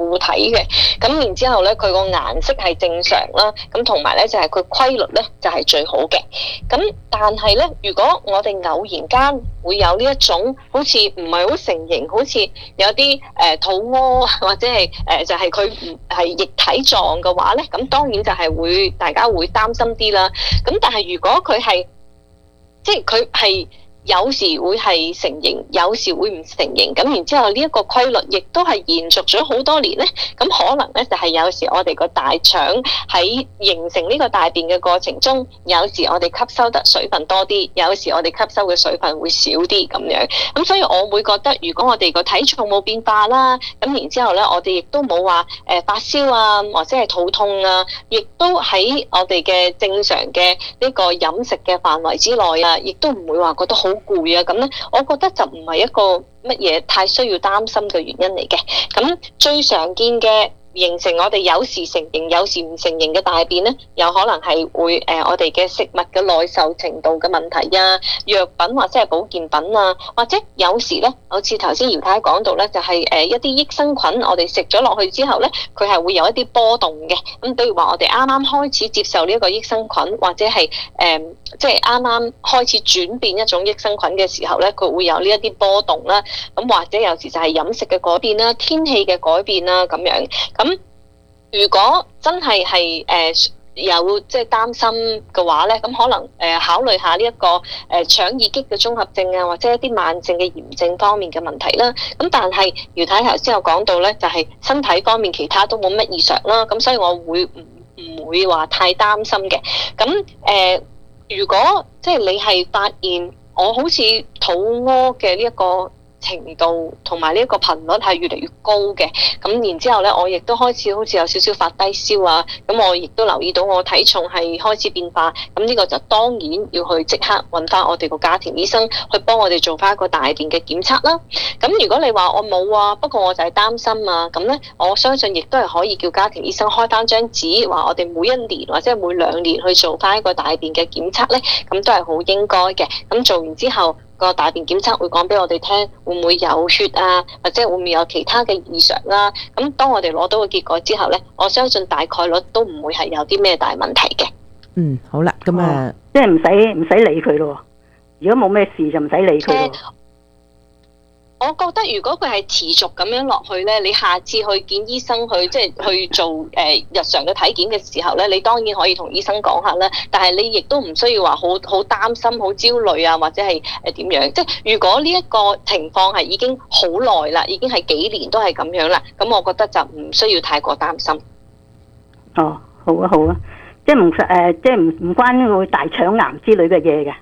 固體嘅，咁然之後咧佢個顏色係正常啦，咁同埋咧就係佢規律咧就係最好嘅。咁但係咧，如果我哋偶然間會有呢一種好似唔係好成形，好似有啲肚屙或者係就係佢唔係液體狀嘅話咧，咁當然就係會大家會擔心啲啦。咁但係如果佢係即係佢係有時會係成形，有時會唔成形，咁然之後呢一個規律亦都係延續咗好多年咧，咁可能咧就係有時我哋個大腸喺形成呢個大便嘅過程中，有時我哋吸收得水分多啲，有時我哋吸收嘅水分會少啲咁樣。咁所以我會覺得，如果我哋個體重冇變化啦，咁然之後咧，我哋亦都冇話發燒啊，或者係肚痛啊，亦都喺我哋嘅正常嘅呢個飲食嘅範圍之內啊，亦都唔會話覺得好攰啊，咁咧，我覺得就唔係一個乜嘢太需要擔心嘅原因嚟嘅。咁最常見嘅形成我哋有時成形有時唔成形嘅大便咧，有可能係會我哋嘅食物嘅耐受程度嘅問題啊，藥品或者係保健品啊，或者有時咧，好似頭先姚太講到咧，就係一啲益生菌，我哋食咗落去之後咧，佢係會有一啲波動嘅。咁比如話我哋啱啱開始接受呢一個益生菌，或者係即係啱啱開始轉變一種益生菌嘅時候咧，佢會有呢一啲波動啦。咁或者有時就係飲食嘅改變啦、天氣嘅改變啦咁樣。咁如果真係有即係擔心嘅話咧，咁可能考慮下呢一個腸易激嘅綜合症啊，或者一啲慢性嘅炎症方面嘅問題啦。咁但係姚太頭先有講到咧，就係身體方面其他都冇乜異常啦。咁所以我會唔會話太擔心嘅。咁如果即係你係發現我好似肚屙嘅呢一個程度同埋呢一個頻率係越嚟越高嘅，咁然之後咧，我亦都開始好似有少少發低燒啊，咁我亦都留意到我體重係開始變化，咁呢個就當然要去即刻揾翻我哋個家庭醫生去幫我哋做翻一個大便嘅檢測啦。咁如果你話我冇啊，不過我就係擔心啊，咁咧我相信亦都係可以叫家庭醫生開翻張紙，話我哋每一年或者每2年去做翻一個大便嘅檢測咧，咁都係好應該嘅。咁做完之後，個大便檢測會講俾我哋聽，會唔會有血啊，或者會唔會有其他嘅異常啦？咁當我哋攞到個結果之後咧，我相信大概率都唔會係有啲咩大問題嘅。 好啦，咁即係唔使理佢咯。如果冇咩事就唔使理佢咯。 我覺得如果佢係持續咁樣落去咧，你下次去見醫生去即係去做日常嘅體檢嘅時候咧，你當然可以同醫生講下啦。但係你亦都唔需要話好擔心、好焦慮啊，或者係點樣？即係如果呢一個情況係已經好耐啦，已經係幾年都係咁樣啦，咁我覺得就唔需要太過擔心。 哦，好啊，好啊，即係唔關會大腸癌之類嘅嘢嘅。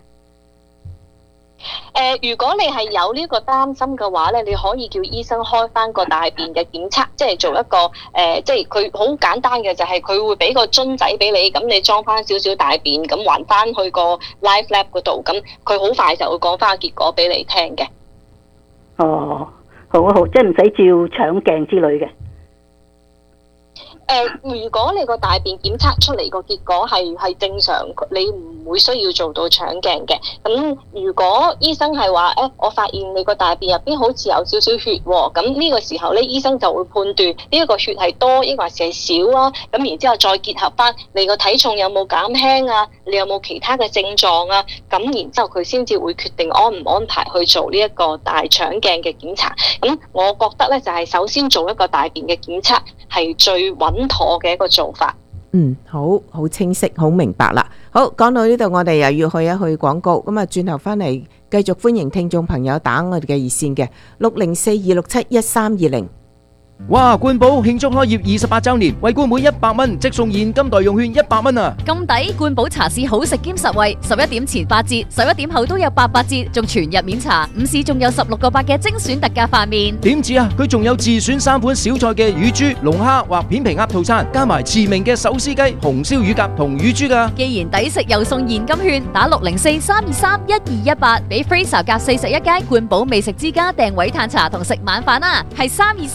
如果你係有呢個擔心嘅話咧，你可以叫醫生開翻個大便嘅檢測，即係做一個即係佢好簡單嘅，就係佢會俾個樽仔俾你，咁你裝翻少少大便，咁還翻去個 Life Lab 嗰度，咁佢好快就會講翻個結果俾你聽嘅。 哦，好啊，好，即係唔使照腸鏡之類嘅。 如果你個大便檢測出嚟個結果係正常，你唔會需要做到腸鏡嘅。咁如果醫生係話，我發現你個大便入邊好似有少少血喎，咁呢個時候咧，醫生就會判斷呢一個血係多，抑或係少啊。咁然之後再結合翻你個體重有冇減輕啊，你有冇其他嘅症狀啊，咁然之後佢先至會決定安唔安排去做呢一個大腸鏡嘅檢查。咁我覺得咧，就係首先做一個大便嘅檢測係最穩妥嘅一個做法。 好清晰，好明白啦。好，講到呢度，我哋又要去一去廣告。咁啊，轉頭翻嚟繼續歡迎聽眾朋友打我哋嘅熱線嘅604-267-1320。 哇！冠寶慶祝開業28週年，為冠每100蚊即送現金代用券100蚊啊！ 咁抵！冠寶茶市好食兼實惠，11點前8折，11點後都有88折，仲全日免茶。午市仲有16個8嘅精選特價飯麵。 點止啊！佢仲有自選3款小菜嘅乳豬、龍蝦或片皮鴨套餐，加埋馳名嘅手撕雞、紅燒乳鴿同乳豬噶。 既然抵食又送現金券，打604-323-1218，俾 Fraser 夾41街冠寶美食之家訂位嘆茶同食晚飯啊！係323-1218。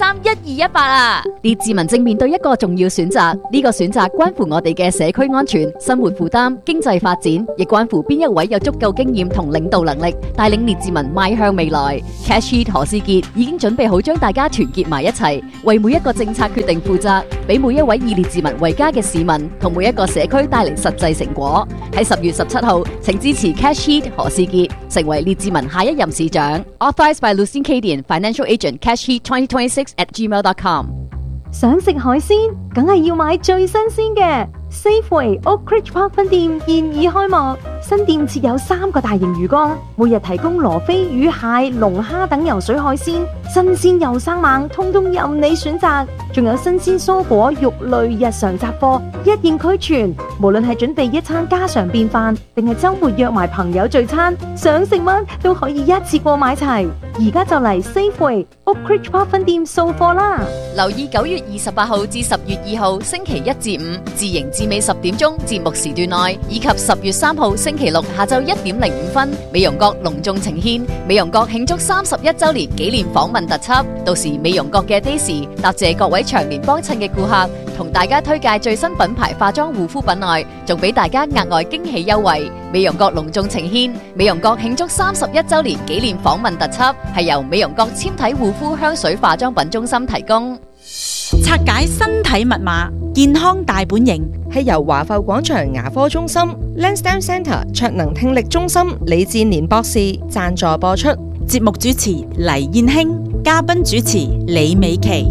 9218啊！列治文正面對一個重要選擇，呢個選擇關乎我哋嘅社區安全、生活負擔、經濟發展，亦關乎邊一位有足夠經驗同領導能力，帶領列治文邁向未來。Cash Heat 何思傑已經準備好將大家團結埋一齊，為每一個政策決定負責，俾每一位以列治文為家嘅市民同每一個社區帶嚟實際成果。喺10月17號，請支持 Cash Heat 何思傑成為列治文下一任市長。Authorized by Lucien Cadian, Financial Agent, Cash Heat 2026@gmail.com。 想食海鮮，梗係要買最新鮮嘅。Safeway Oak Ridge Park 分店現已開幕，新店設有3個大型魚缸，每日提供羅非魚、蟹、龍蝦等游水海鮮，新鮮又生猛，通通任你選擇。仲有新鮮蔬果、肉類、日常雜貨，一應俱全。無論係準備一餐家常便飯，定係週末約埋朋友聚餐，想食乜都可以一次過買齊。而家就嚟 Safeway Oak Ridge Park 分店掃貨啦！ 留意9月28號至10月2號星期1至5自營至尾10點鐘節目時段內，以及10月3號星期6下晝1點05分，美容閣隆重呈獻美容閣慶祝31週年紀念訪問特輯。到時美容閣嘅 Daisy 答謝各位長年幫襯嘅顧客，同大家推介最新品牌化妝護膚品外，仲俾大家額外驚喜優惠。美容閣隆重呈獻美容閣慶祝31週年紀念訪問特輯，係由美容閣纖體護膚香水化妝品中心提供。 拆解身體密碼，健康大本營， 係由華埠廣場牙科中心 Lansdowne Centre 卓能聽力中心李志年博士贊助播出。 節目主持黎燕卿，嘉賓主持李美琪。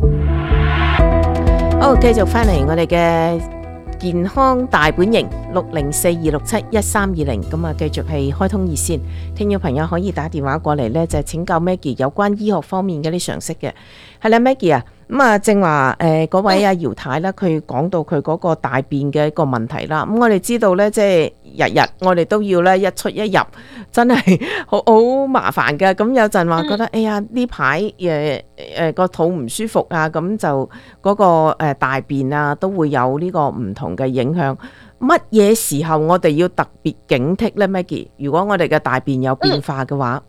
好，繼續翻嚟我哋嘅健康大本營604-267-1320，咁啊，繼續係開通熱線，聽眾朋友可以打電話過嚟呢，就係請教 Maggie 有關醫學方面嘅啲常識嘅。係啦，Maggie 啊，咁啊正話嗰位阿姚太啦，佢講到佢嗰個大便嘅一個問題啦。咁我哋知道呢，即係日日我哋都要咧一出一入，真係好麻煩㗎。咁有陣話覺得，哎呀呢排個肚唔舒服啊，咁就嗰個大便啊都會有呢個唔同嘅影響。乜嘢時候我哋要特別警惕呢 Maggie？ 如果我哋嘅大便有變化嘅話？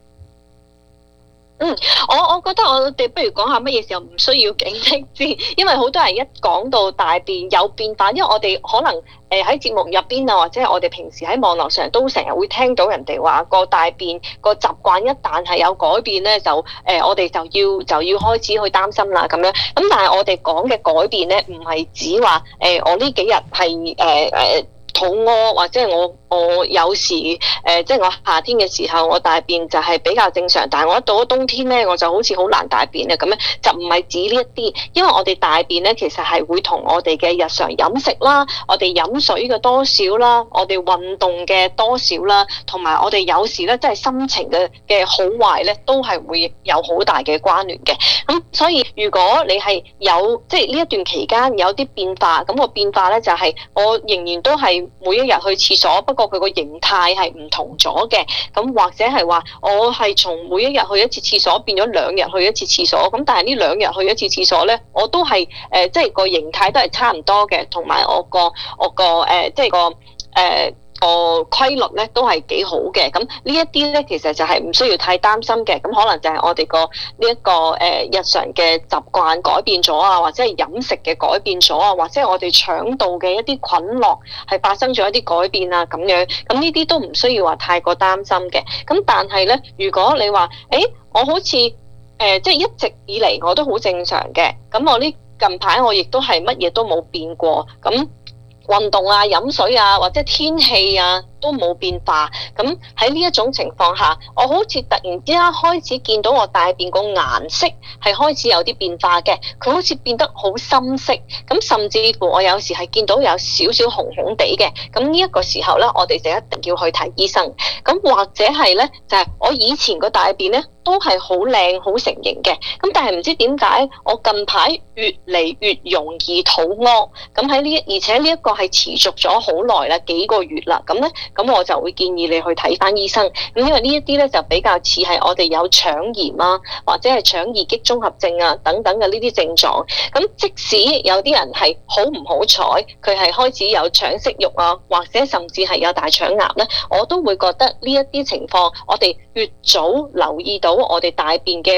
我覺得我哋不如講下乜嘢時候唔需要警惕先，因為好多人一講到大便有變化，因為我哋可能喺節目入邊啊，或者係我哋平時喺網絡上都成日會聽到人哋話個大便個習慣一旦係有改變咧，就我哋就要開始去擔心啦咁樣。咁但係我哋講嘅改變咧，唔係指話我呢幾日係肚屙，或者係我有時即係我夏天嘅時候我大便就係比較正常，但係我一到咗冬天咧，我就好似好難大便啊咁樣，就唔係指呢一啲，因為我哋大便咧其實係會同我哋嘅日常飲食啦，我哋飲水嘅多少啦，我哋運動嘅多少啦，同埋我哋有時咧即係心情嘅好壞咧，都係會有好大嘅關聯嘅。咁所以如果你係有即係呢一段期間有啲變化，咁個變化咧就係我仍然都係每一日去廁所，不過佢個形態係唔同咗嘅，咁或者係話我係從每一日去一次廁所變咗2日去一次廁所，咁但係呢2日去一次廁所咧，我都係即係個形態都係差唔多嘅，同埋我個即係個規律咧都係幾好嘅。咁呢一啲咧其實就係唔需要太擔心嘅，咁可能就係我哋個呢一個日常嘅習慣改變咗啊，或者係飲食嘅改變咗啊，或者係我哋腸道嘅一啲菌落係發生咗一啲改變啊咁樣，咁呢啲都唔需要話太過擔心嘅。咁但係咧，如果你話我好似即係一直以嚟我都好正常嘅，咁我呢近排我亦都係乜嘢都冇變過，咁運動啊、飲水啊，或者天氣啊都冇變化。咁喺呢一種情況下，我好似突然之間開始見到我大便個顏色係開始有啲變化嘅，佢好似變得好深色，咁甚至乎我有時係見到有少少紅紅地嘅。咁呢一個時候咧，我哋就一定要去睇醫生。咁或者係咧，就係我以前個大便咧都係好靚好成型嘅，咁但係唔知點解我近排越嚟越容易肚屙，咁而且呢一個係持續咗好耐啦，幾個月啦，咁我就會建議你去睇翻醫生。咁因為呢一啲咧就比較似係我哋有腸炎啊，或者係腸易激綜合症啊等等嘅呢啲症狀。咁即使有啲人係好唔好彩，佢係開始有腸息肉啊，或者甚至係有大腸癌咧，我都會覺得呢一啲情況，我哋越早留意到我哋大便嘅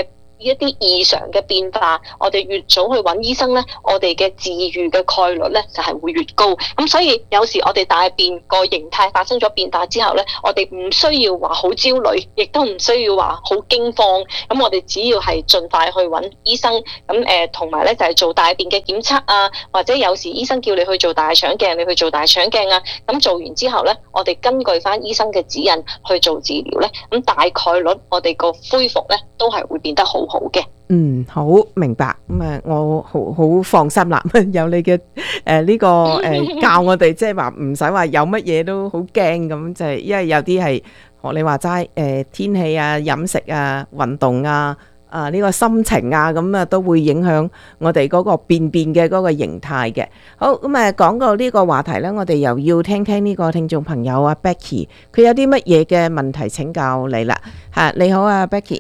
一啲異常嘅變化，我哋越早去揾醫生咧，我哋嘅治癒嘅概率咧就係會越高。咁所以有時我哋大便個形態發生咗變化之後咧，我哋唔需要話好焦慮，亦都唔需要話好驚慌。咁我哋只要係盡快去揾醫生，咁同埋咧就係做大便嘅檢測啊，或者有時醫生叫你去做大腸鏡，你去做大腸鏡啊。咁做完之後咧，我哋根據翻醫生嘅指引去做治療咧，咁大概率我哋個恢復咧都係會變得好好嘅。 好明白。我好放心啦，有你嘅呢個教我哋，即係話唔使話有乜嘢都好驚咁，就係因為有啲係學你話齋天氣啊、飲食啊、運動啊、呢個心情啊，咁啊都會影響我哋嗰個便嘅嗰個形態嘅。好，咁講到呢個話題呢，我哋又要聽聽呢個聽眾朋友啊 Becky， 佢有啲乜嘢嘅問題請教你啦。你好啊 Becky。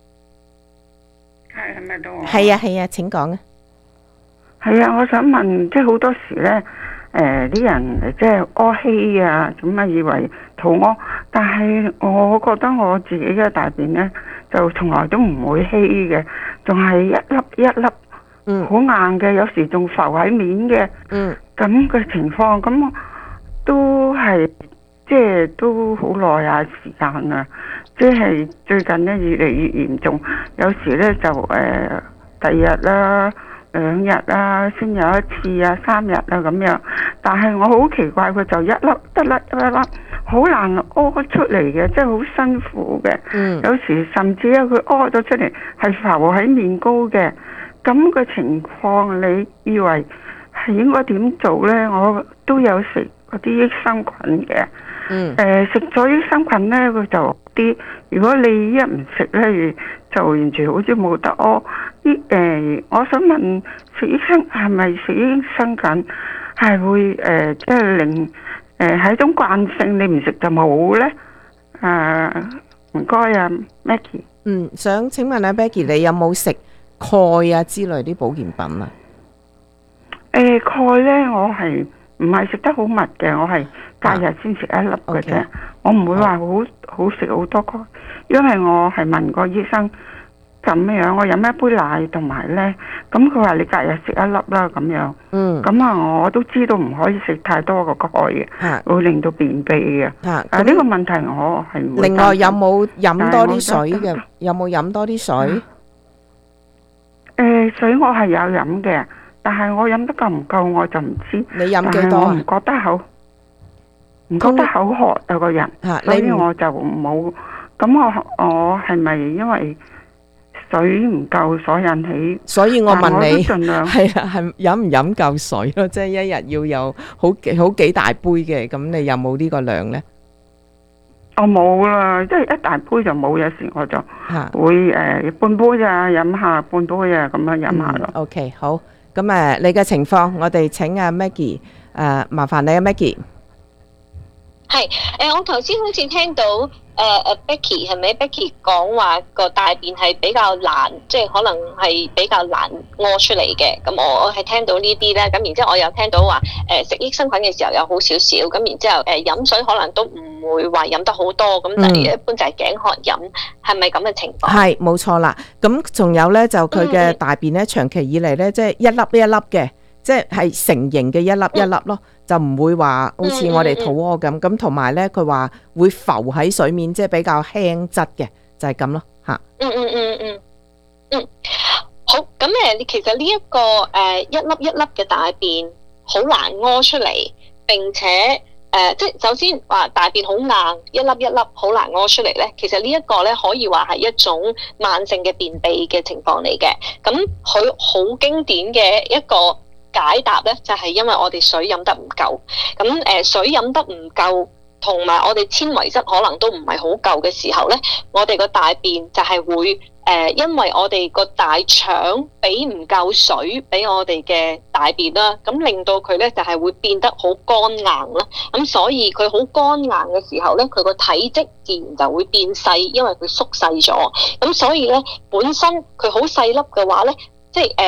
係咪到我？ 係啊，請講啊。 係啊，我想問，即係好多時咧，啲人即係屙稀啊，咁啊以為肚屙，但係我覺得我自己嘅大便咧，就從來都唔會稀嘅，仲係一粒一粒，好硬嘅，有時仲浮喺面嘅，咁嘅情況，咁我都係即係都好耐啊時間啊。即係最近咧越嚟越嚴重，有時咧就第二日啦、2日啦先有一次啊、3日啊咁樣。但係我好奇怪，佢就一粒一粒，好難屙出嚟嘅，即係好辛苦嘅。有時甚至咧佢屙咗出嚟係浮喺面膏嘅，咁嘅情況，你以為係應該點做咧？我都有食嗰啲益生菌嘅。食咗益生菌咧，佢就好啲。如果你一唔食咧，就完全好似冇得屙。我想問，係咪食益生菌係會即係令係一種慣性，你唔食就冇咧？唔該啊 Maggie。 想請問阿 Becky， 你有冇食鈣啊之類啲保健品啊？ 鈣咧，我係唔係食得好密嘅，我係隔日先食一粒嘅啫。我唔會話好食好多鈣，因為我係問過醫生咁樣，我飲一杯奶同埋咧，咁佢話你隔日食一粒啦咁樣。咁我都知道唔可以食太多個鈣嘅，會令到便秘嘅。呢個問題我係唔會。 另外有冇飲多啲水嘅？有冇飲多啲水？ 水我係有飲嘅，但係我飲得夠唔夠我就唔知。 你飲幾多？ 我唔覺得口渴啊個人，所以我就冇。咁我係咪因為水唔夠所引起？ 所以我問你， 盡量係啦，係飲唔飲夠水咯？即係一日要有好幾大杯嘅，咁你有冇呢個量呢？ 我冇啦，即係一大杯就冇，有時我就會半杯咋，飲下半杯啊，咁樣飲下咯。 OK， 好，咁你嘅情況，我哋請阿 Maggie， 麻煩你啊 Maggie。 係，我頭先好似聽到Becky 係咪 Becky 講話個大便係比較難，即係可能係比較難屙出嚟嘅。咁我係聽到呢啲咧，咁然之後我又聽到話食益生菌嘅時候有好少少，咁然之後飲水可能都唔會話飲得好多，咁但係一般就係頸渴飲，係咪咁嘅情況？係冇錯啦。咁仲有咧就佢嘅大便咧長期以嚟咧即係一粒一粒嘅。即係成形嘅一粒一粒咯，就唔會話好似我哋肚屙咁。咁同埋咧，佢話會浮喺水面，即係比較輕質嘅，就係咁咯嚇。 好，咁其實呢一個一粒一粒嘅大便好難屙出嚟，並且即係首先話大便好硬，一粒一粒好難屙出嚟咧。其實呢一個咧可以話係一種慢性嘅便秘嘅情況嚟嘅。咁佢好經典嘅一個解答咧就係因為我哋水飲得唔夠，咁水飲得唔夠，同埋我哋纖維質可能都唔係好夠嘅時候咧，我哋個大便就係會因為我哋個大腸俾唔夠水俾我哋嘅大便啦，咁令到佢咧就係會變得好乾硬啦，咁所以佢好乾硬嘅時候咧，佢個體積自然就會變細，因為佢縮細咗，咁所以咧本身佢好細粒嘅話咧，即係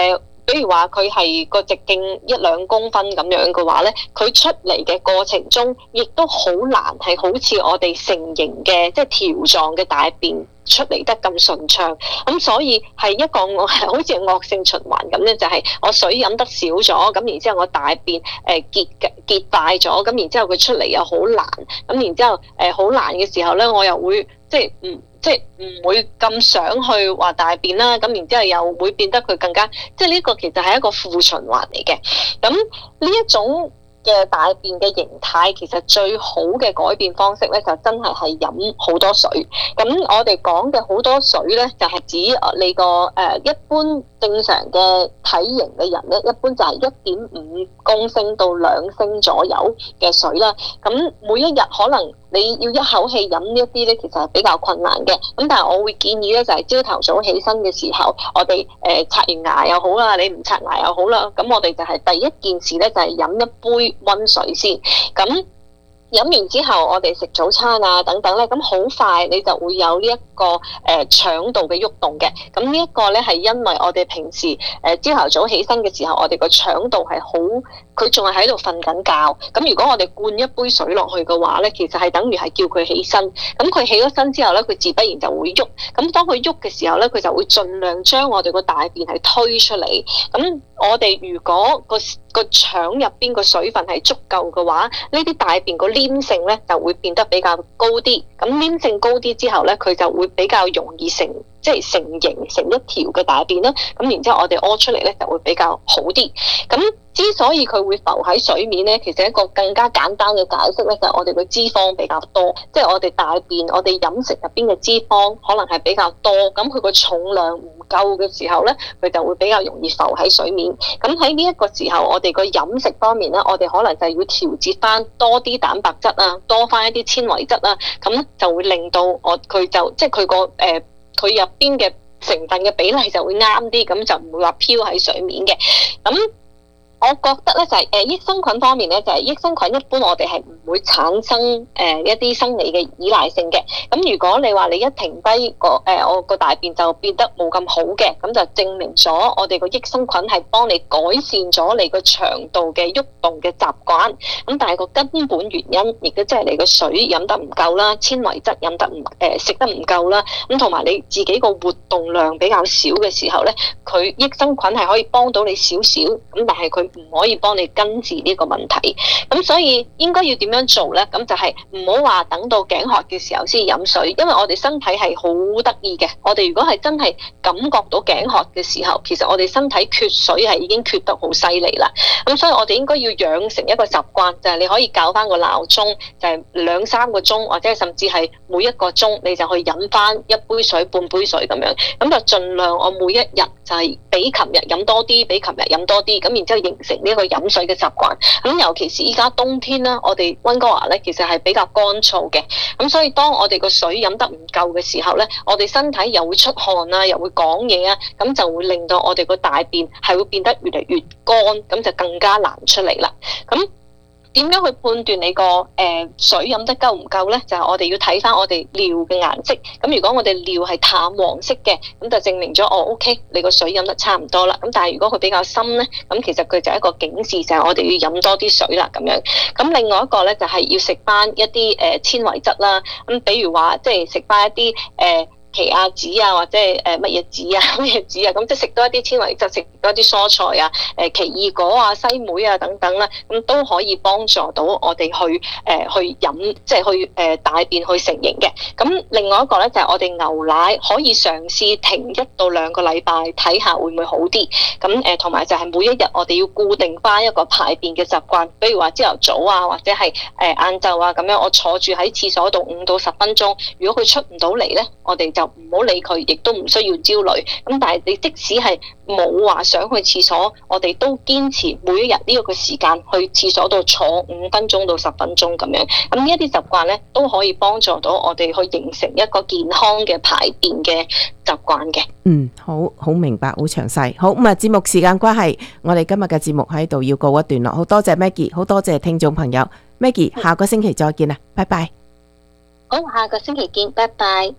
比如話佢係個直徑1-2公分咁樣嘅話咧，佢出嚟嘅過程中，亦都好難係好似我哋成形嘅即係條狀嘅大便出嚟得咁順暢。咁所以係一個好似惡性循環咁咧，就係我水飲得少咗，咁然之後我大便結塊咗，咁然之後佢出嚟又好難，咁然之後好難嘅時候咧，我又會即係唔會咁想去話大便啦，咁然之後又會變得佢更加，即係呢個其實係一個負循環嚟嘅。咁呢一種嘅大便嘅形態，其實最好嘅改變方式咧，就真係飲好多水。咁我哋講嘅好多水咧，就係指你個一般正常嘅體型嘅人咧，一般就係1.5公升到2升左右嘅水啦。咁每一日可能你要一口氣飲呢一啲咧，其實係比較困難嘅。咁但係我會建議咧，就係朝頭早起身嘅時候，我哋刷完牙又好啦，你唔刷牙又好啦，咁我哋就係第一件事咧，就係飲一杯溫水先。咁飲完之後，我哋食早餐啊等等咧，咁好快你就會有呢一個腸道嘅喐動嘅。咁呢一個咧係因為我哋平時朝頭早起身嘅時候，我哋個腸道係好，佢仲係喺度瞓緊覺。咁如果我哋灌一杯水落去嘅話咧，其實係等於係叫佢起身。咁佢起咗身之後咧，佢自不然就會喐。咁當佢喐嘅時候咧，佢就會盡量將我哋個大便係推出嚟。咁我哋如果個腸入邊個水分係足夠嘅話，呢啲大便個黏性咧就會變得比較高啲。咁黏性高啲之後咧，佢就會比較容易成形成一條嘅大便啦。咁然之後我哋屙出嚟咧就會比較好啲。咁之所以佢會浮喺水面咧，其實一個更加簡單嘅解釋咧，就係我哋嘅脂肪比較多，即係我哋大便、我哋飲食入邊嘅脂肪可能係比較多，咁佢個重量唔夠嘅時候咧，佢就會比較容易浮喺水面。咁喺呢一個時候，我哋個飲食方面咧，我哋可能就要調節翻多啲蛋白質啊，多翻一啲纖維質啊，咁就會令到佢就即係佢個佢入邊嘅成分嘅比例就會啱啲，咁就唔會話飄喺水面嘅。咁我覺得咧就係益生菌方面咧，就係益生菌一般我哋係唔會產生一啲生理嘅依賴性嘅。咁如果你話你一停低我個大便就變得冇咁好嘅，咁就證明咗我哋個益生菌係幫你改善咗你個腸道嘅喐動嘅習慣。咁但係個根本原因，亦都即係你個水飲得唔夠啦，纖維質飲得食得唔夠啦，咁同埋你自己個活動量比較少嘅時候咧，佢益生菌係可以幫到你少少，咁但係佢唔可以幫你根治呢個問題。咁所以應該要點樣做呢？咁就係唔好話等到頸渴嘅時候先飲水，因為我哋身體係好得意嘅。我哋如果係真係感覺到頸渴嘅時候，其實我哋身體缺水係已經缺得好犀利啦。咁所以我哋應該要養成一個習慣，就係你可以校翻個鬧鐘，就係2-3個鐘，或者甚至係每1個鐘你就去飲翻1杯水、半杯水咁樣。咁就盡量我每一日就係比琴日飲多啲，比琴日飲多啲，咁然之後形成呢一個飲水嘅習慣。咁尤其是依家冬天啦，我哋溫哥華咧其實係比較乾燥嘅，咁所以當我哋個水飲得唔夠嘅時候咧，我哋身體又會出汗啊，又會講嘢啊，咁就會令到我哋個大便係會變得越嚟越乾，咁就更加難出嚟啦。咁點樣去判斷你個水飲得夠唔夠呢？就係我哋要睇翻我哋尿嘅顏色。咁如果我哋尿係淡黃色嘅，咁就證明咗OK，你個水飲得差唔多啦。咁但係如果佢比較深呢，咁其實佢就係一個警示，就係我哋要飲多啲水啦咁樣。咁另外一個呢，就係要食翻一啲纖維質啦。咁比如話即係食翻一啲奇亞籽啊，或者乜嘢籽啊，咩籽啊，咁即係食多一啲纖維質，食多一啲蔬菜啊，奇異果啊、西梅啊等等啦，咁都可以幫助到我哋去飲，即係去大便去成形嘅。咁另外一個咧就係我哋牛奶可以嘗試停1到2個禮拜，睇下會唔會好啲。咁同埋就係每一日我哋要固定翻一個排便嘅習慣，比如話朝頭早啊，或者係晏晝啊咁樣，我坐住喺廁所度5到10分鐘。如果佢出唔到嚟咧，我哋就唔好理佢，亦都唔需要焦慮。咁但係你即使係冇話想去廁所，我哋都堅持每一日呢個時間去廁所度坐5分鐘到10分鐘咁樣。咁呢一啲習慣咧都可以幫助到我哋去形成一個健康嘅排便嘅習慣嘅。 好明白，好詳細。好咁啊，節目時間關係，我哋今日嘅節目喺度要告一段落。好多謝 Maggie， 好多謝聽眾朋友 Maggie， 下個星期再見啦，拜拜。 好，下個星期見，拜拜。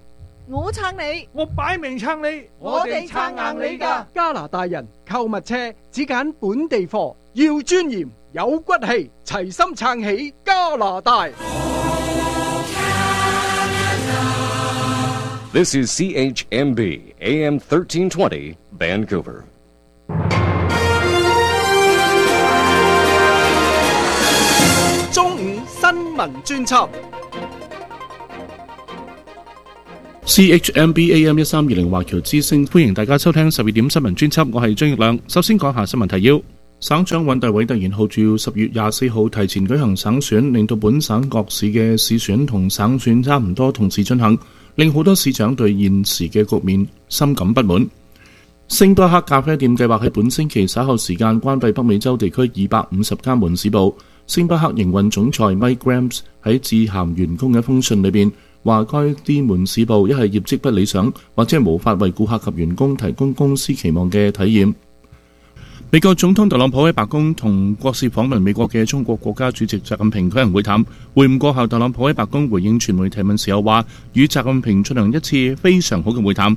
我撐你， 我擺明撐你， 我哋撐硬你㗎。 加拿大人購物車只揀本地貨，要尊嚴有骨氣，齊心撐起加拿大。 This is CHMB AM 1320 Vancouver. 中午新聞專輯。 CHMB AM 1320華僑之聲，歡迎大家收聽12點新聞專輯，我係張奕亮。首先講下新聞提要。省長尹大偉突然號召10月24號提前舉行省選，令到本省各市嘅市選同省選差唔多同時進行，令好多市長對現時嘅局面深感不滿。星巴克咖啡店計劃喺本星期稍後時間關閉北美洲地區250間門市部。星巴克營運總裁 Mike Grams 喺致函員工嘅一封信裏邊話，該啲門市部一係業績不理想，或者係無法為顧客及員工提供公司期望嘅體驗。美國總統特朗普喺白宮同國事訪問美國嘅中國國家主席習近平舉行會談。會晤過後，特朗普喺白宮回應傳媒提問時候話，與習近平進行一次非常好嘅會談。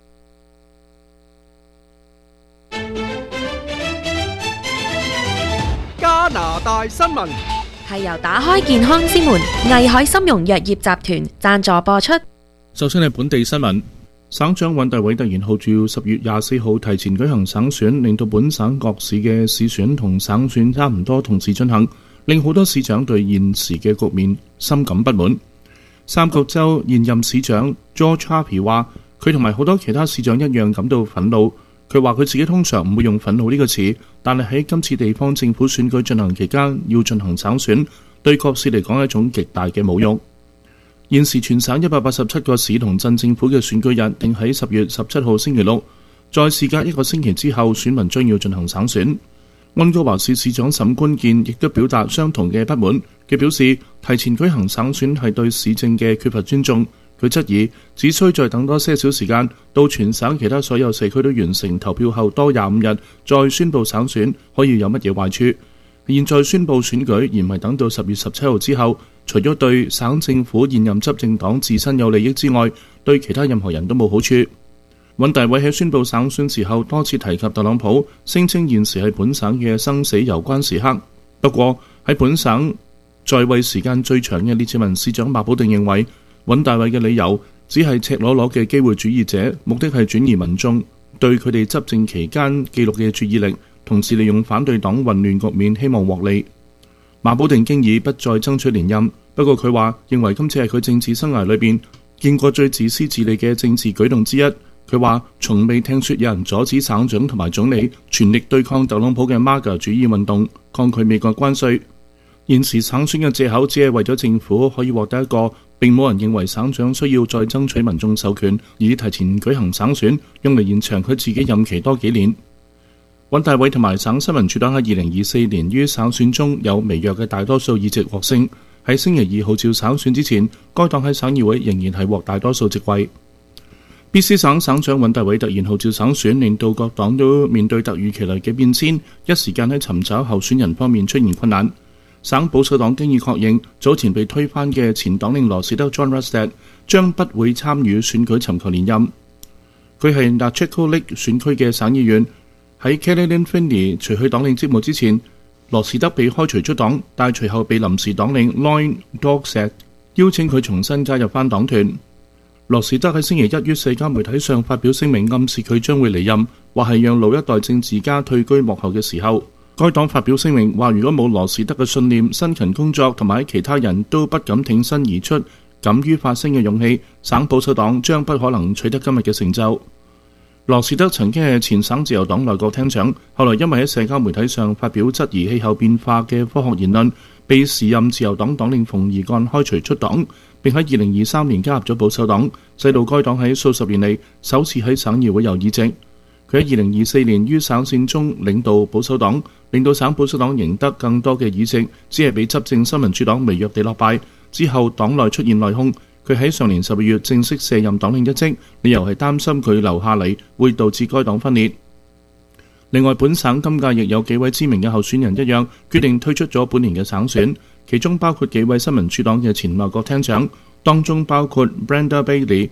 加拿大新聞係由打開健康之門藝海參茸藥業集團贊助播出。 首先係本地新聞，省長尹大偉突然號召10月24號提前舉行省選，令到本省各市嘅市選同省選差唔多同時進行，令好多市長對現時嘅局面深感不滿。三角洲現任市長 George Harvey 話，佢同埋好多其他市長一樣感到憤怒。佢話佢自己通常唔會用憤怒呢個詞，但係喺今次地方政府選舉進行期間要進行省選，對各市嚟講係一種極大嘅侮辱。現時全省187個市同鎮政府嘅選舉日定喺10月17號星期六，在事隔1個星期之後，選民將要進行省選。溫哥華市市長沈觀健亦都表達相同嘅不滿，佢表示提前舉行省選係對市政嘅缺乏尊重。佢質疑只需再等多些少時間，到全省其他所有社區都完成投票後多25日，再宣佈省選，可以有乜嘢壞處？現在宣佈選舉，而唔係等到10月17號之後，除咗對省政府現任執政黨自身有利益之外，對其他任何人都冇好處。尹大偉喺宣佈省選時候多次提及特朗普，聲稱現時係本省嘅生死攸關時刻。不過喺本省在位時間最長嘅列治文市長馬保定認為，尹大偉嘅理由只係赤裸裸嘅機會主義者，目的係轉移民眾對佢哋執政期間記錄嘅注意力，同時利用反對黨混亂局面希望獲利。馬保定經已不再爭取連任，不過佢話認為今次係佢政治生涯裏邊見過最自私自利嘅政治舉動之一。佢話從未聽說有人阻止省長同埋總理全力對抗特朗普嘅 MAGA 主義運動，抗拒美國關稅。現時省選嘅藉口只係為咗政府可以獲得一個並冇人認為省長需要再爭取民眾授權，以提前舉行省選，用嚟延長佢自己任期多幾年。尹大偉同埋省新民主黨喺2024年於省選中有微弱嘅大多數議席獲勝。喺星期二號召省選之前，該黨喺省議會仍然係獲大多數席位。BC 省省長尹大偉突然號召省選，令到各黨都面對突如其來嘅變遷，一時間喺尋找候選人方面出現困難。省保守黨經已確認，早前被推翻嘅前黨領羅士德 John Rustad 將不會參與選舉尋求連任。佢係 Nachiko Lake 選區嘅省議員。喺 Caroline Finney 除去黨領職務之前，羅士德被開除出黨，但隨後被臨時黨領 Lloyd Dogsett 邀請佢重新加入返黨團。羅士德喺星期一於社交媒體上發表聲明，暗示佢將會離任，或係讓老一代政治家退居幕後嘅時候。該黨發表聲明話，如果冇羅士德嘅信念、辛勤工作同埋其他人都不敢挺身而出、敢於發聲嘅勇氣，省保守黨將不可能取得今日嘅成就。羅士德曾經係前省自由黨內閣廳長，後來因為喺社交媒體上發表質疑氣候變化嘅科學言論，被時任自由黨黨領馮爾幹開除出黨，並喺2023年加入咗保守黨，使到該黨喺數十年嚟首次喺省議會有議席。佢喺2024年於省選中領導保守黨，令到省保守黨贏得更多嘅議席，只係比執政新民主黨微弱地落敗。之後黨內出現內訌，佢喺上年12月正式卸任黨領一職，理由係擔心佢留下嚟會導致該黨分裂。另外，本省今屆亦有幾位知名嘅候選人一樣，決定推出咗本年嘅省選，其中包括幾位新民主黨嘅前內閣廳長，當中包括 Brenda Bailey。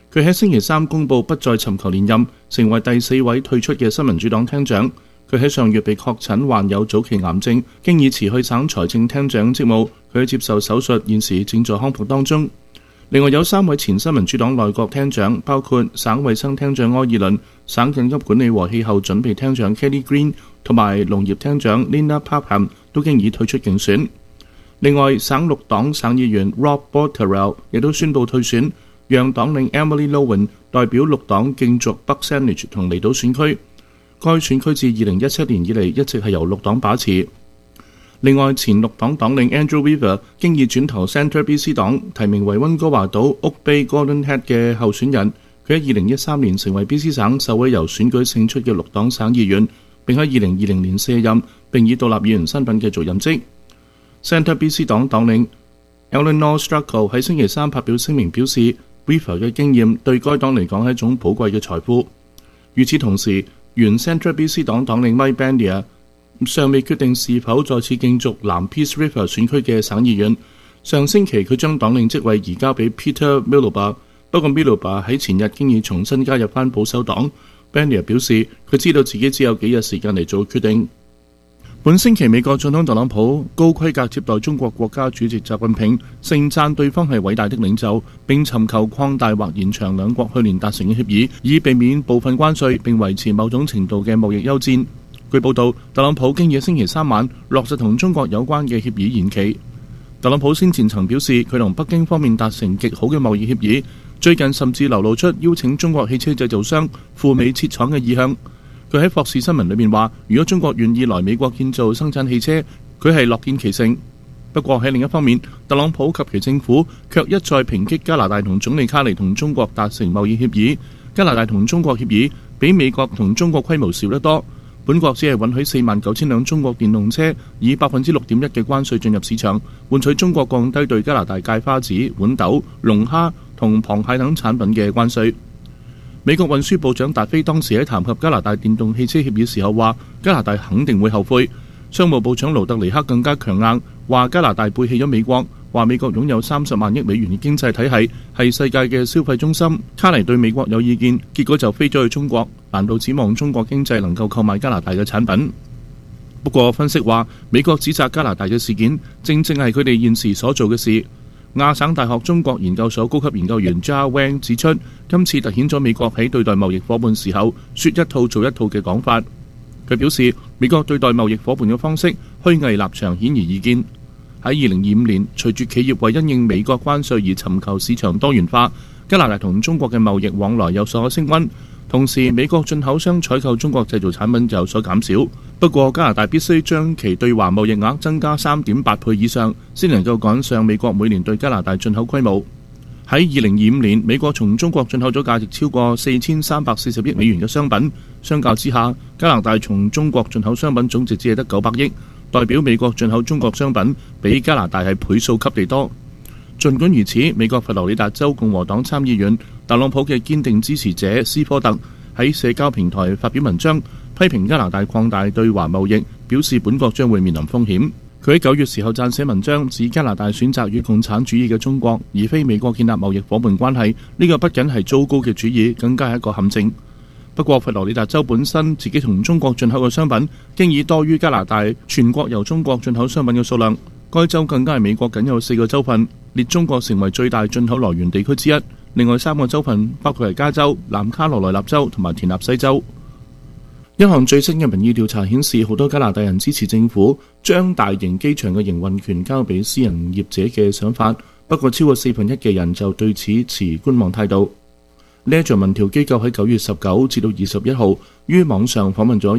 佢喺星期三公佈不再尋求連任，成為第4位退出嘅新民主黨廳長。佢喺上月被確診患有早期癌症，經已辭去省財政廳長職務。佢接受手術，現時正在康復當中。另外有3位前新民主黨內閣廳長，包括省衛生廳長柯爾倫、省緊急管理和氣候準備廳長 Kelly Green 同埋農業廳長 Linda Parham 都經已退出競選。另外省綠黨省議員 Rob Botterill 亦都宣布退選，讓黨領 Emily Lowen 代表綠黨競逐北 Saanich 同離島選區。該選區自2017年以嚟一直係由綠黨把持。另外，前綠黨黨領 Andrew Weaver 經已轉投 Centre BC 黨，提名為溫哥華島 Oak Bay Golden Head 嘅候選人。佢喺2013年成為 BC 省首位由選舉勝出嘅綠黨省議員，並喺2020年卸任，並以獨立議員身份繼續任職。Centre BC 黨黨領 Eleanor Struggle 喺星期三發表聲明表示 ，Weaver 嘅經驗對該黨嚟講係一種寶貴嘅財富。與此同時，原 Centre BC 黨黨領 Mike Bandier 尚未決定是否再次競逐南 Peace River 選區嘅省議員。上星期佢將黨領職位移交俾 Peter Miloba， 不過 Miloba 喺前日經已重新加入返保守黨。Bandier 表示佢知道自己只有幾日時間嚟做決定。本星期美國總統特朗普高規格接待中國國家主席習近平，盛讚對方係偉大的領袖，並尋求擴大或延長兩國去年達成嘅協議，以避免部分關稅並維持某種程度嘅貿易優戰。據報道，特朗普經已星期三晚落實同中國有關嘅協議延期。特朗普先前曾表示佢同北京方面達成極好嘅貿易協議，最近甚至流露出邀請中國汽車製造商赴美設廠嘅意向。佢喺霍士新聞裏面話，如果中國願意來美國建造生產汽車，佢係樂見其成。不過喺另一方面，特朗普及其政府卻一再抨擊加拿大同總理卡尼同中國達成貿易協議。加拿大同中國協議比美國同中國規模少得多。本國只係允許49,000輛中國電動車以 6.1% 嘅關稅進入市場，換取中國降低對加拿大芥花籽、豌豆、龍蝦同螃蟹等產品嘅關稅。美國運輸部長達菲當時喺談及加拿大電動汽車協議時候話，加拿大肯定會後悔。商務部長盧特尼克更加強硬，話加拿大背棄咗美國，話美國擁有30萬億美元嘅經濟體系，係世界嘅消費中心。卡尼對美國有意見，結果就飛咗去中國，難道指望中國經濟能夠購買加拿大嘅產品？不過分析話，美國指責加拿大嘅事件，正正係佢哋現時所做嘅事。亞省大學中國研究所高級研究員 Jia Wang 指出，今次凸顯咗美國喺對待貿易夥伴時候說一套做一套嘅講法。佢表示，美國對待貿易夥伴嘅方式虛偽立場顯而易見。喺2025年，隨住企業為因應美國關稅而尋求市場多元化，加拿大同中國嘅貿易往來有所升溫，同時美國進口商採購中國製造產品有所減少。不過加拿大必須將其對華貿易額增加 3.8 倍以上，先能夠趕上美國每年對加拿大進口規模。喺2025年，美國從中國進口咗價值超過4340億美元嘅商品，相較之下，加拿大從中國進口商品總值只係得900億，代表美國進口中國商品比加拿大係倍數級地多。儘管如此，美國佛羅里達州共和黨參議員特朗普嘅堅定支持者斯科特喺社交平台發表文章，批評加拿大擴大對華貿易，表示本國將會面臨風險。佢喺9月時候撰寫文章，指加拿大選擇與共產主義嘅中國，而非美國建立貿易夥伴關係，呢個不僅係糟糕嘅主意，更加係一個陷阱。不過佛羅里達州本身自己同中國進口嘅商品，經已多於加拿大全國由中國進口商品嘅數量。該州更加係美國僅有4個州份，列中國成為最大進口來源地區之一。另外3個州份包括係加州、南卡羅來納州同埋田納西州。一項最新嘅民意調查顯示，好多加拿大人支持政府將大型機場嘅營運權交俾私人業者嘅想法，不過超過1/4嘅人就對此持觀望態度。呢一項民調機構喺9月19至到21號於網上訪問咗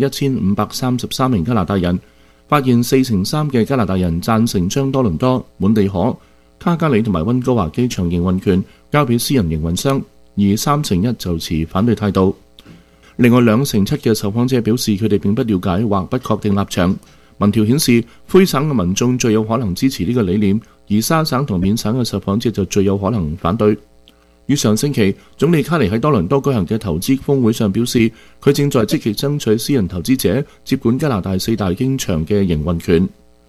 1533名加拿大人，發現43%嘅加拿大人贊成將多倫多、滿地可、卡加里同埋溫哥華機場營運權交俾私人營運商，而1/3就持反對態度。另外2/7嘅受訪者表示佢哋並不了解或不確定立場。民調顯示，魁省嘅民眾最有可能支持呢個理念，而沙省同緬省嘅受訪者就最有可能反對。於上星期，總理卡尼喺多倫多舉行嘅投資峰會上表示，佢正在積極爭取私人投資者接管加拿大4大機場嘅營運權。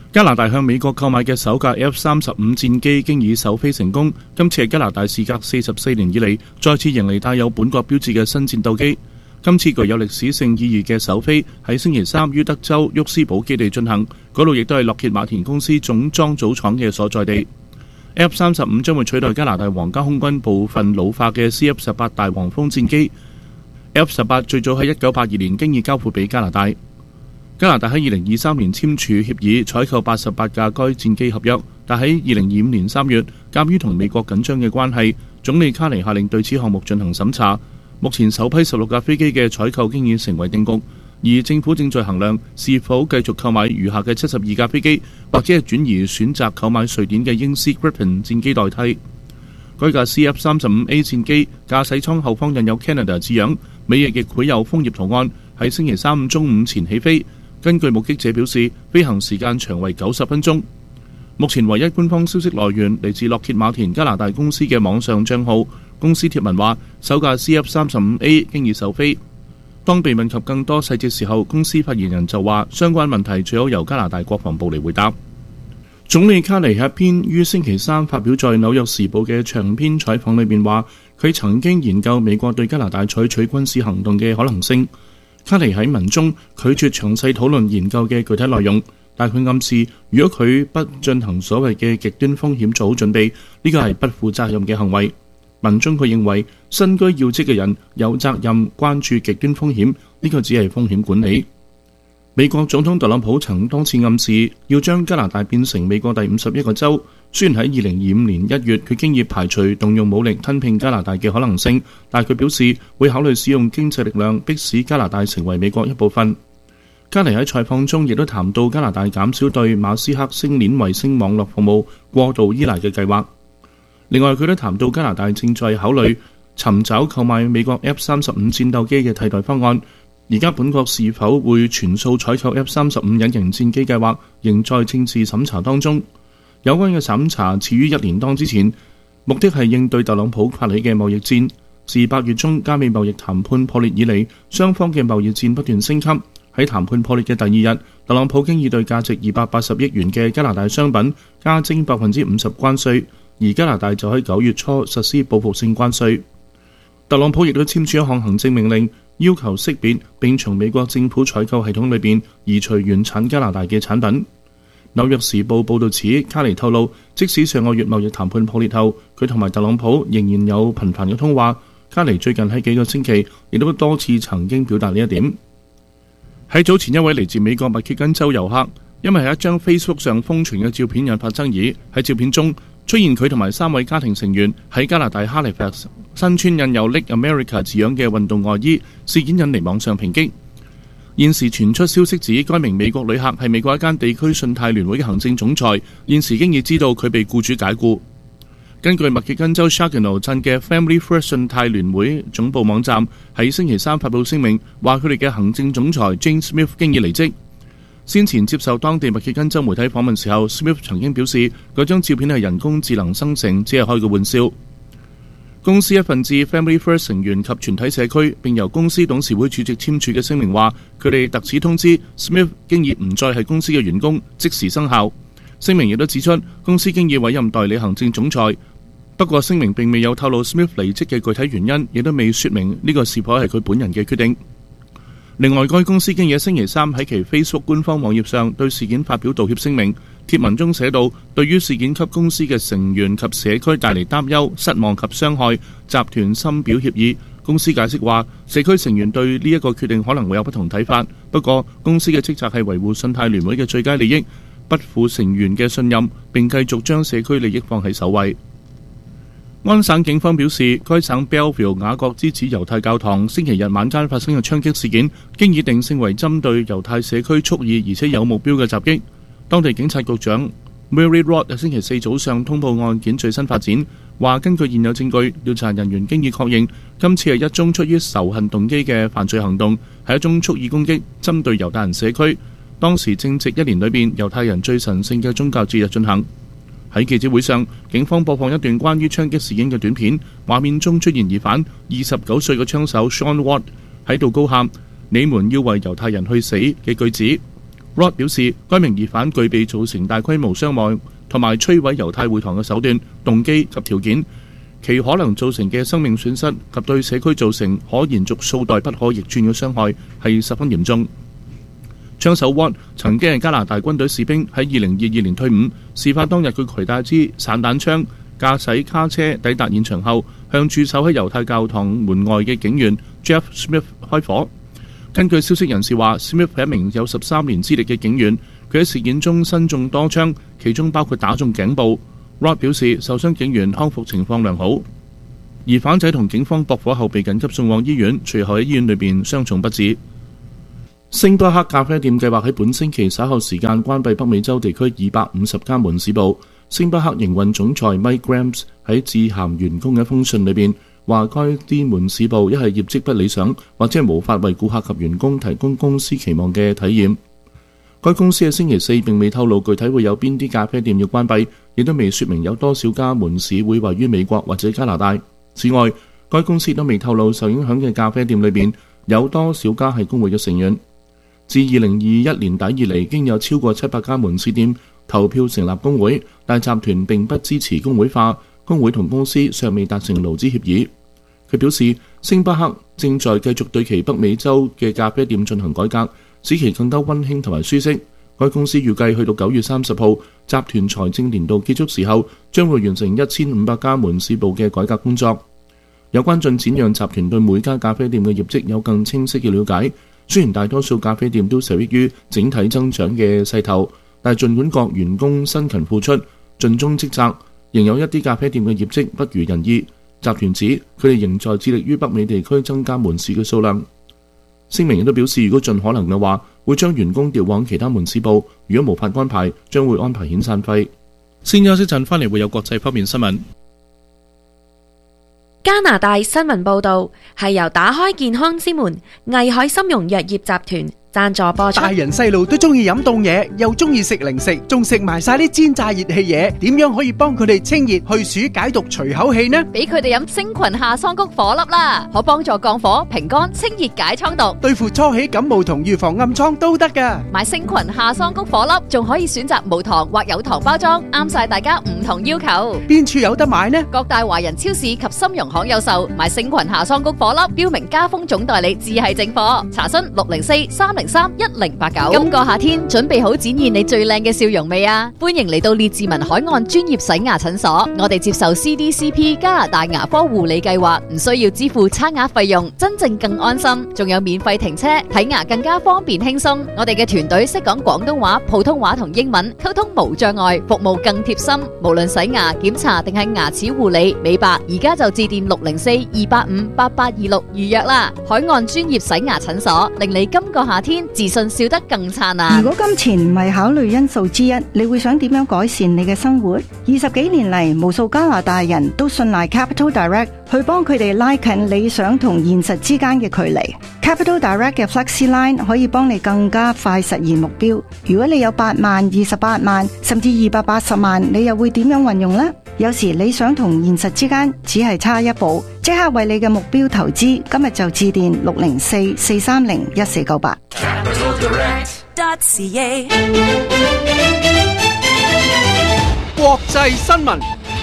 加拿大向美國購買嘅首架 F-35戰機經已首飛成功，今次係加拿大事隔44年以嚟再次迎嚟帶有本國標誌嘅新戰鬥機。今次具有歷史性意義嘅首飛喺星期三於德州沃斯堡基地進行，嗰度亦都係洛歇馬田公司總裝組廠嘅所在地。F-35將會取代加拿大皇家空軍部分老化嘅 CF-18大黃蜂戰機。F-18最早喺1982年經已交付俾加拿大。加拿大喺2023年簽署協議，採購88架該戰機合約，但喺2025年3月，鑑於同美國緊張嘅關係，總理卡尼下令對此項目進行審查。目前首批16架飛機嘅採購經已成為定局，而政府正在衡量是否繼續購買餘下嘅72架飛機，或者係轉移選擇購買瑞典嘅英斯 Gripen 戰機代替。該架 CF-35A 戰機駕駛艙後方印有 Canada 字樣，尾翼亦繪有楓葉圖案，喺星期三中午前起飛。根據目擊者表示，飛行時間長為90分鐘。目前唯一官方消息來源嚟自洛歇馬田加拿大公司嘅網上帳號。公司貼文話，首架 CF-35A 經已首飛。當被問及更多細節時候，公司發言人就話，相關問題最好由加拿大國防部嚟回答。總理卡尼喺一篇於星期三發表在《紐約時報》嘅長篇採訪裏面話，佢曾經研究美國對加拿大採取軍事行動嘅可能性。卡尼喺文中拒絕詳細討論研究嘅具體內容，但佢暗示如果佢不進行所謂嘅極端風險做好準備，呢個係不負責任嘅行為。文中佢認為身居要職嘅人有責任關注極端風險，呢個只係風險管理。美國總統特朗普曾多次暗示要將加拿大變成美國第51個州。雖然喺2025年1月佢經已排除動用武力吞併加拿大嘅可能性，但佢表示會考慮使用經濟力量迫使加拿大成為美國一部分。卡尼喺採訪中亦都談到加拿大減少對馬斯克星鏈衛星網絡服務過度依賴嘅計劃。另外，佢都談到加拿大正在考慮尋找購買美國 F-35戰鬥機嘅替代方案。而家本國是否會全數採購 F-35隱形戰機計劃，仍在政治審查當中。有關嘅審查始於1年多之前，目的係應對特朗普發起嘅貿易戰。自8月中加美貿易談判破裂以嚟，雙方嘅貿易戰不斷升級。喺談判破裂嘅第二日，特朗普經已對價值280億元嘅加拿大商品加徵50%關稅，而加拿大就喺9月初實施報復性關稅。特朗普亦都簽署一項行政命令，要求識別並從美國政府採購系統裏邊移除原產加拿大嘅產品。紐約時報報導指，卡尼透露，即使上個月貿易談判破裂後，佢同埋特朗普仍然有頻繁嘅通話。卡尼最近喺幾個星期亦都多次曾經表達呢一點。喺早前，一位嚟自美國密歇根州遊客，因為喺一張 Facebook 上瘋傳嘅照片引發爭議。喺照片中出現佢同埋3位家庭成員喺加拿大 Halifax 身穿印有 Lake America 字樣嘅運動外衣，事件引嚟網上抨擊。現時傳出消息指，該名美國旅客係美國一間地區信貸聯會嘅行政總裁，現時經已知道佢被僱主解僱。根據密歇根州 Saginaw 鎮嘅 Family First 信貸聯會總部網站喺星期三發布聲明，話佢哋嘅行政總裁 James Smith 經已離職。先前接受當地密歇根州媒體訪問時候 ，Smith 曾經表示嗰張照片係人工智能生成，只係開個玩笑。公司一份至 Family First 成員及全體社區並由公司董事會主席簽署嘅聲明話，佢哋特此通知 Smith 經已唔再係公司嘅員工，即時生效。聲明亦都指出，公司經已委任代理行政總裁。不過聲明並未有透露 Smith 離職嘅具體原因，亦都未說明呢個是否係佢本人嘅決定。另外，該公司經已喺星期三喺其 Facebook 官方網頁上對事件發表道歉聲明。貼文中寫到，對於事件給公司嘅成員及社區帶嚟擔憂、失望及傷害，集團深表歉意。公司解釋話，社區成員對呢一個決定可能會有不同睇法，不過公司嘅職責係維護信貸聯會嘅最佳利益，不負成員嘅信任，並繼續將社區利益放喺首位。安省警方表示，該省 Belleville 雅各之子猶太教堂星期日晚間發生嘅槍擊事件，經已定性為針對猶太社區蓄意而且有目標嘅襲擊。當地警察局長 Mary Rod 喺星期四早上通報案件最新發展，話根據現有證據，調查人員經已確認今次係一宗出於仇恨動機嘅犯罪行動，係一宗蓄意攻擊，針對猶太人社區。當時正值一年裏邊猶太人最神聖嘅宗教節日進行。喺記者會上，警方播放一段關於槍擊事件嘅短片，畫面中出現疑犯29歲嘅槍手 Sean Watt 喺度高喊：你們要為猶太人去死嘅句子。 Rod 表示，該名疑犯具備造成大規模傷亡同埋摧毀猶太會堂嘅手段、動機及條件，其可能造成嘅生命損失及對社區造成可延續數代不可逆轉嘅傷害係十分嚴重。槍手 Rod 曾經係加拿大軍隊士兵，喺2022年退伍。事發當日，佢攜帶支散彈槍，駕駛卡車抵達現場後，向駐守喺猶太教堂門外嘅警員 Jeff Smith 開火。根據消息人士話 ，Smith 係一名有13年資歷嘅警員，佢喺事件中身中多槍，其中包括打中頸部。Rod 表示，受傷警員康復情況良好。疑犯仔同警方駁火後被緊急送往醫院，隨後喺醫院裏邊傷重不治。星巴克咖啡店計劃喺本星期稍後時間關閉北美洲地區250間門市部。星巴克營運總裁 Mike Grams 喺致函員工嘅一封信裏邊話，該啲門市部一係業績不理想，或者無法為顧客及員工提供公司期望嘅體驗。該公司喺星期四並未透露具體會有邊啲咖啡店要關閉，亦都未說明有多少家門市會位於美國或者加拿大。此外，該公司都未透露受影響嘅咖啡店裏邊有多少家係工會嘅成員。自2021年底以嚟，已經有超過700家門市店投票成立工會，但集團並不支持工會化，工會同公司尚未達成勞資協議。佢表示，星巴克正在繼續對其北美洲嘅咖啡店進行改革，使其更加溫馨同埋舒適。該公司預計去到9月30號，集團財政年度結束時候，將會完成1500家門市部嘅改革工作。有關進展讓集團對每家咖啡店嘅業績有更清晰嘅了解。雖然大多數咖啡店都受益於整體增長嘅勢頭，但係儘管各員工辛勤付出、盡忠職責，仍有一啲咖啡店嘅業績不如人意。集團指佢哋仍在致力於北美地區增加門市嘅數量。聲明亦都表示，如果盡可能嘅話，會將員工調往其他門市部；如果無法安排，將會安排遣散費。先休息陣，翻嚟會有國際方面新聞。 加拿大新聞報導係由打開健康之門藝海參茸藥業集團贊助播出。 大人細路都中意飲凍嘢，又中意食零食，仲食埋晒啲煎炸熱氣嘢，點樣可以幫佢哋清熱去暑解毒除口氣呢？ 俾佢哋飲星群夏桑菊火粒啦，可幫助降火、平肝、清熱解瘡毒， 對付初起感冒同預防暗瘡都得噶。 買星群夏桑菊火粒，仲可以選擇無糖或有糖包裝，啱晒大家唔同要求。 邊處有得買呢？ 各大華人超市及參茸行有售。買星群夏桑菊火粒，標明加豐總代理，只係正貨。查詢604-303-1089。今個夏天準備好展現你最靚嘅笑容未啊？歡迎嚟到列治文海岸專業洗牙診所，我哋接受 CDCP 加拿大牙科護理計劃，唔需要支付刷牙費用，真正更安心，仲有免費停車，睇牙更加方便輕鬆。我哋嘅團隊識講廣東話、普通話同英文，溝通無障礙，服務更貼心。無論洗牙、檢查定係牙齒護理、美白，而家就致電604-285-8826預約啦。海岸專業洗牙診所，令你今個夏天自信笑得更燦爛。 如果金錢唔係考慮因素之一，你會想點樣改善你嘅生活？20幾年嚟，無數加拿大人都信賴 Capital Direct 去幫佢哋拉近理想同現實之間嘅距離。Capital Direct 嘅 Flexi Line 可以幫你更加快實現目標。如果你有8萬、28萬甚至280萬，你又會點樣運用呢？有時理想同現實之間只係差一步，即刻為你嘅目標投資。今日就致電604-430-1498。 國際新聞。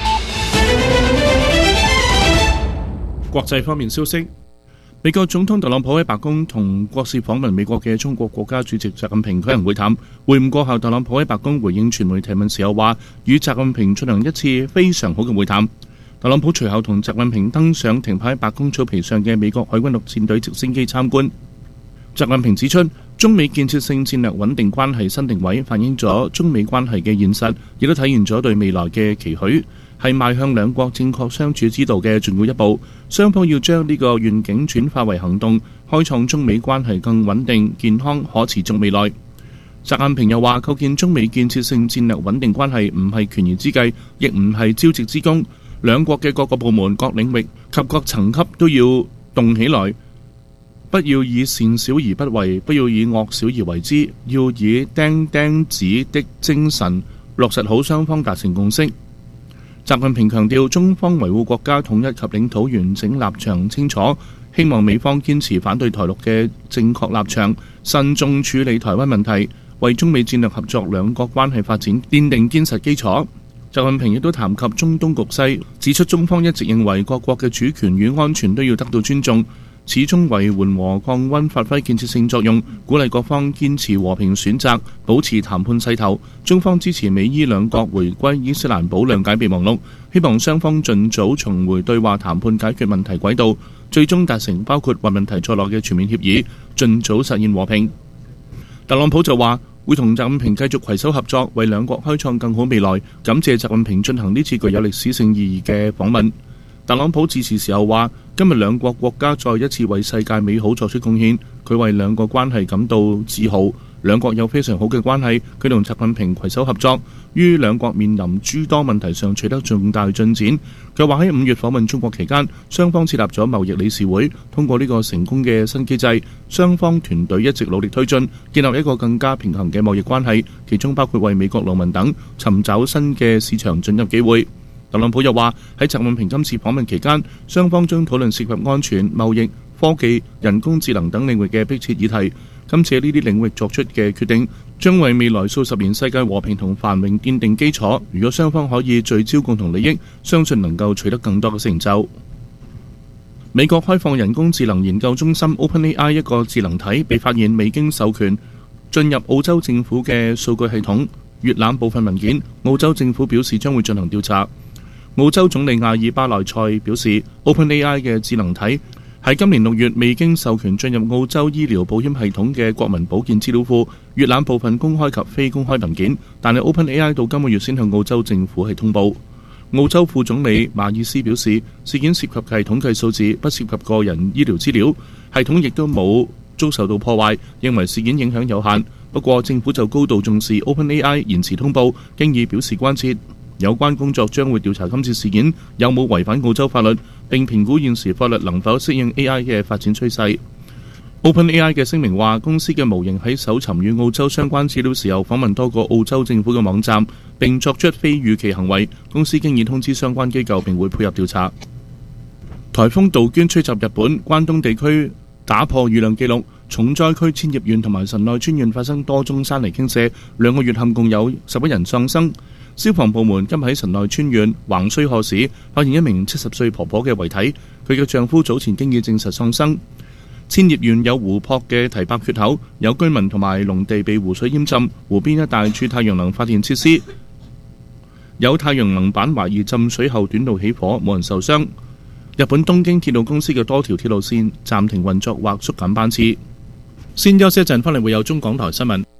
國際方面消息，美國總統特朗普喺白宮同國事訪問美國嘅中國國家主席習近平舉行會談。會晤過後，特朗普喺白宮回應傳媒提問時候話，與習近平進行一次非常好嘅會談。特朗普隨後同習近平登上停泊喺白宮草皮上嘅美國海軍陸戰隊直升機參觀。習近平指出，中美建設性戰略穩定關係新定位反映咗中美關係嘅現實，亦都體現咗對未來嘅期許，係邁向兩國正確相處之道嘅重要一步。雙方要將呢個願景轉化為行動，開創中美關係更穩定、健康、可持續未來。習近平又話，構建中美建設性戰略穩定關係唔係權宜之計，亦唔係朝夕之功。兩國嘅各個部門、各領域及各層級都要動起來，不要以善小而不為，不要以惡小而為之，要以釘釘子的精神落實好雙方達成共識。習近平強調，中方維護國家統一及領土完整立場清楚，希望美方堅持反對台獨嘅正確立場，慎重處理台灣問題， 為中美戰略合作兩國關係發展奠定堅實基礎。習近平亦都談及中東局勢，指出中方一直認為各國嘅主權與安全都要得到尊重，始終為緩和降溫發揮建設性作用，鼓勵各方堅持和平選擇，保持談判勢頭。中方支持美伊兩國回歸伊斯蘭堡諒解備忘錄，希望雙方盡早重回對話談判解決問題軌道，最終達成包括或問題在內嘅全面協議，盡早實現和平。特朗普就話會同習近平繼續攜手合作，為兩國開創更好未來，感謝習近平進行呢次具有歷史性意義嘅訪問。特朗普致辭時候話，今日兩國國家再一次為世界美好作出貢獻，佢為兩國關係感到自豪。兩國有非常好嘅關係，佢同習近平攜手合作，於兩國面臨諸多問題上取得重大進展。佢話喺5月訪問中國期間，雙方設立咗貿易理事會，通過呢個成功嘅新機制，雙方團隊一直努力推進，建立一個更加平衡嘅貿易關係，其中包括為美國農民等尋找新嘅市場准入機會。特朗普又話喺習近平今次訪問期間，雙方將討論涉及安全、貿易、科技、人工智能等領域嘅迫切議題。今次呢啲領域作出嘅決定，將為未來數十年世界和平同繁榮奠定基礎。如果雙方可以聚焦共同利益，相信能夠取得更多嘅成就。美國開放人工智能研究中心 OpenAI 一個智能體被發現未經授權進入澳洲政府嘅數據系統，閱覽部分文件。澳洲政府表示將會進行調查。澳洲總理阿爾巴內塞表示 ，OpenAI 嘅智能體喺今年6月未經授權進入澳洲醫療保險系統嘅國民保健資料庫，閱覽部分公開及非公開文件，但係 OpenAI 到今個月先向澳洲政府係通報。澳洲副總理馬爾斯表示，事件涉及系統計數字，不涉及個人醫療資料，系統亦都冇遭受到破壞，認為事件影響有限。不過政府就高度重視 OpenAI 延遲通報，經已表示關切。有關工作將會調查今次事件有冇違反澳洲法律，並評估現時法律能否適應 AI 嘅發展趨勢。OpenAI 嘅聲明話，公司嘅模型喺搜尋與澳洲相關資料時候訪問多個澳洲政府嘅網站，並作出非預期行為。公司經已通知相關機構，並會配合調查。颱風杜鵑吹襲日本，關東地區打破雨量紀錄，重災區千葉縣同埋神奈川縣發生多宗山泥傾瀉，2個月合共有11人喪生。消防部門今日喺神奈川縣橫須賀市發現一名70歲婆婆嘅遺體，佢嘅丈夫早前經已證實喪生。千葉縣有湖泊嘅堤壩缺口，有居民同埋農地被湖水淹浸，湖邊一帶處太陽能發電設施，有太陽能板懷疑浸水後短路起火，冇人受傷。日本東京鐵路公司嘅多條鐵路線暫停運作或縮減班次。先休息一陣，返嚟會有中港台新聞。